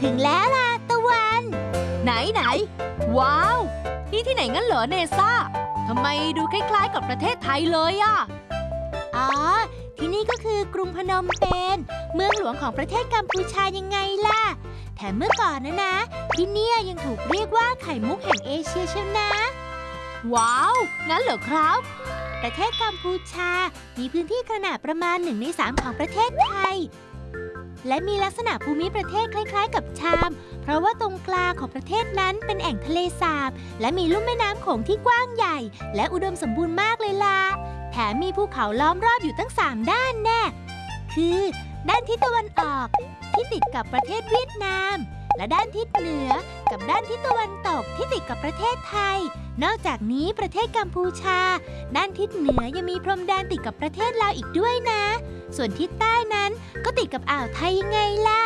ถึงแล้วล่ะตะวันไหนว้าวนี่ที่ไหนงั้นเหรอเนซ่าทำไมดูคล้ายๆกับประเทศไทยเลยอะอ๋อที่นี่ก็คือกรุงพนมเปญเมืองหลวงของประเทศกัมพูชายังไงล่ะแถมเมื่อก่อนนะที่เนี่ยยังถูกเรียกว่าไข่มุกแห่งเอเชียเชียวนะว้าวงั้นเหรอครับประเทศกัมพูชามีพื้นที่ขนาดประมาณ1 ใน 3ของประเทศไทยและมีลักษณะภูมิประเทศคล้ายๆกับชามเพราะว่าตรงกลางของประเทศนั้นเป็นแอ่งทะเลสาบและมีลุ่มแม่น้ำโขงที่กว้างใหญ่และอุดมสมบูรณ์มากเลยล่ะแถมมีภูเขาล้อมรอบอยู่ตั้ง3ด้านแน่คือด้านทิศตะวันออกที่ติดกับประเทศเวียดนามและด้านทิศเหนือกับด้านทิศตะวันตกที่ติดกับประเทศไทยนอกจากนี้ประเทศกัมพูชาด้านทิศเหนือยังมีพรมแดนติดกับประเทศลาวอีกด้วยนะส่วนทิศใต้นั้นก็ติดกับอ่าวไทยยังไงล่ะ